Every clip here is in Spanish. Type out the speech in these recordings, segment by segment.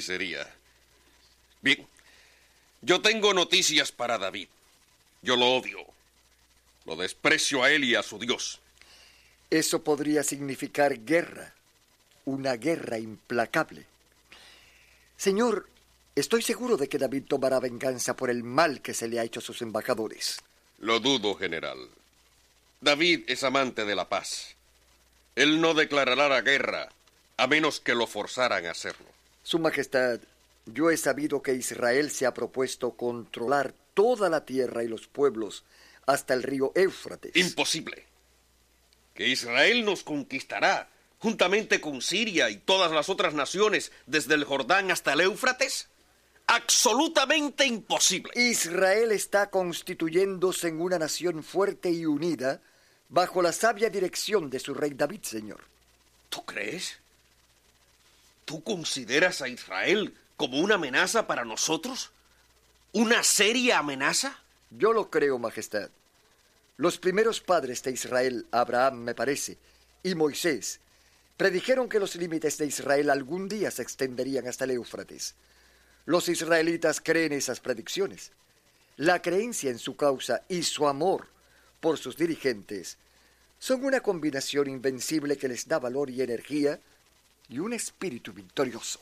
sería. Bien, yo tengo noticias para David. Yo lo odio. Lo desprecio a él y a su Dios. Eso podría significar guerra. Una guerra implacable. Señor, estoy seguro de que David tomará venganza por el mal que se le ha hecho a sus embajadores. Lo dudo, general. David es amante de la paz. Él no declarará la guerra a menos que lo forzaran a hacerlo. Su Majestad, yo he sabido que Israel se ha propuesto controlar toda la tierra y los pueblos hasta el río Éufrates. Imposible. Que Israel nos conquistará juntamente con Siria y todas las otras naciones desde el Jordán hasta el Éufrates. Absolutamente imposible. Israel está constituyéndose en una nación fuerte y unida bajo la sabia dirección de su rey David, señor. ¿Tú crees? ¿Tú consideras a Israel como una amenaza para nosotros? ¿Una seria amenaza? Yo lo creo, Majestad. Los primeros padres de Israel, Abraham, me parece, y Moisés, predijeron que los límites de Israel algún día se extenderían hasta el Éufrates. Los israelitas creen esas predicciones. La creencia en su causa y su amor por sus dirigentes son una combinación invencible que les da valor y energía y un espíritu victorioso.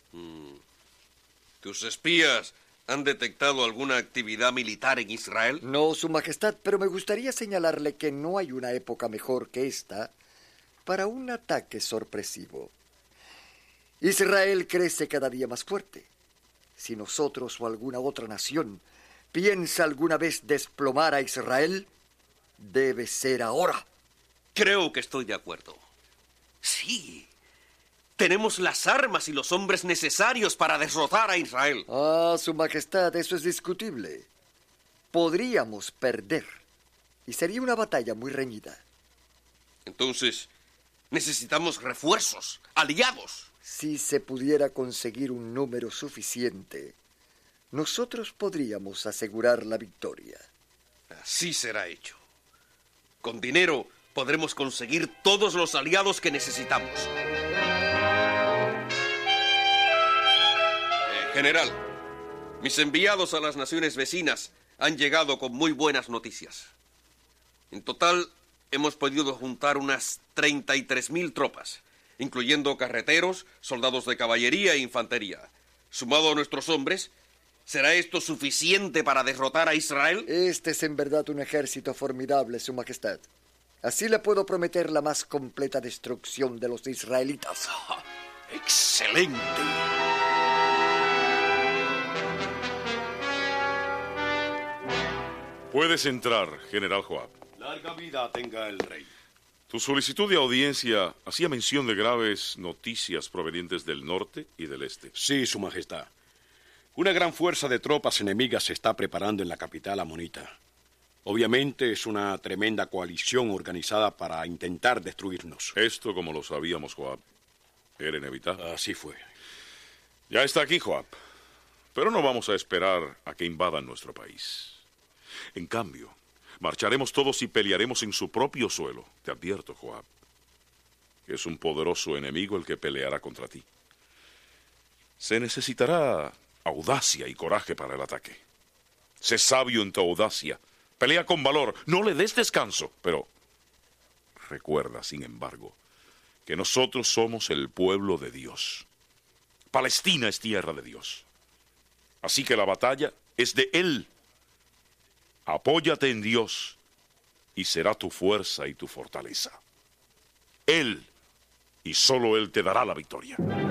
¿Tus espías han detectado alguna actividad militar en Israel? No, Su Majestad, pero me gustaría señalarle que no hay una época mejor que esta para un ataque sorpresivo. Israel crece cada día más fuerte. Si nosotros o alguna otra nación piensa alguna vez desplomar a Israel, debe ser ahora. Creo que estoy de acuerdo. Sí. Tenemos las armas y los hombres necesarios para derrotar a Israel. Ah, Su Majestad, eso es discutible. Podríamos perder. Y sería una batalla muy reñida. Entonces, necesitamos refuerzos, aliados. Si se pudiera conseguir un número suficiente, nosotros podríamos asegurar la victoria. Así será hecho. Con dinero podremos conseguir todos los aliados que necesitamos. General, mis enviados a las naciones vecinas han llegado con muy buenas noticias. En total, hemos podido juntar unas 33,000 tropas, incluyendo carreteros, soldados de caballería e infantería. Sumado a nuestros hombres, ¿será esto suficiente para derrotar a Israel? Este es en verdad un ejército formidable, Su Majestad. Así le puedo prometer la más completa destrucción de los israelitas. ¡Excelente! Puedes entrar, General Joab. Larga vida tenga el rey. Tu solicitud de audiencia hacía mención de graves noticias provenientes del norte y del este. Sí, Su Majestad. Una gran fuerza de tropas enemigas se está preparando en la capital amonita. Obviamente es una tremenda coalición organizada para intentar destruirnos. Esto, como lo sabíamos, Joab, era inevitable. Así fue. Ya está aquí, Joab. Pero no vamos a esperar a que invadan nuestro país. En cambio, marcharemos todos y pelearemos en su propio suelo. Te advierto, Joab, que es un poderoso enemigo el que peleará contra ti. Se necesitará audacia y coraje para el ataque. Sé sabio en tu audacia. Pelea con valor. No le des descanso. Pero recuerda, sin embargo, que nosotros somos el pueblo de Dios. Palestina es tierra de Dios. Así que la batalla es de Él. Apóyate en Dios y será tu fuerza y tu fortaleza. Él y solo Él te dará la victoria.